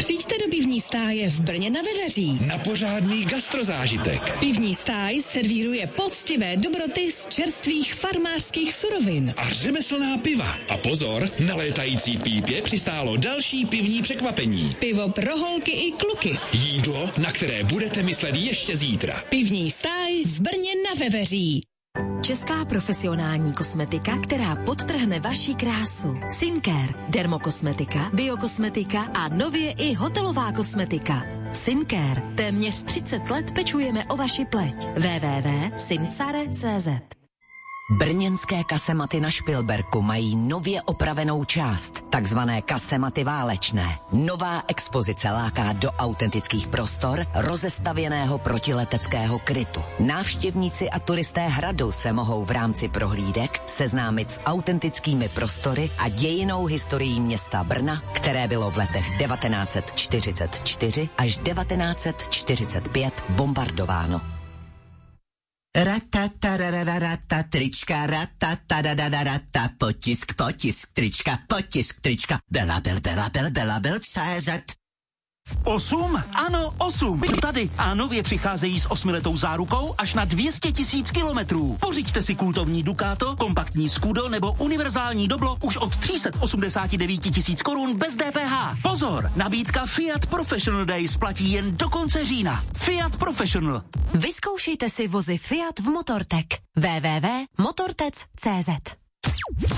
Přijďte do pivní stáje v Brně na Veveří. Na pořádný gastrozážitek. Pivní stáj servíruje poctivé dobroty z čerstvých farmářských surovin. A řemeslná piva. A pozor, na létající pípě přistálo další pivní překvapení. Pivo pro holky i kluky. Jídlo, na které budete myslet ještě zítra. Pivní stáj v Brně na Veveří. Česká profesionální kosmetika, která podtrhne vaši krásu. Skincare, dermokosmetika, biokosmetika a nově i hotelová kosmetika. Skincare. Téměř 30 let pečujeme o vaši pleť. www.sincare.cz. Brněnské kasematy na Špilberku mají nově opravenou část, takzvané kasematy válečné. Nová expozice láká do autentických prostor rozestavěného protileteckého krytu. Návštěvníci a turisté hradu se mohou v rámci prohlídek seznámit s autentickými prostory a dějinnou historií města Brna, které bylo v letech 1944 až 1945 bombardováno. Ratatarararata, trička, ratatadadadadata, potisk, trička, belabel.cz. 8? Ano, 8. Tady a nově přicházejí s 8letou zárukou až na 200 000 kilometrů. Pořiďte si kultovní Ducato, kompaktní Scudo nebo univerzální Doblo už od 389 000 korun bez DPH. Pozor, nabídka Fiat Professional Days platí jen do konce října. Fiat Professional. Vyzkoušejte si vozy Fiat v Motortech. www.motortec.cz.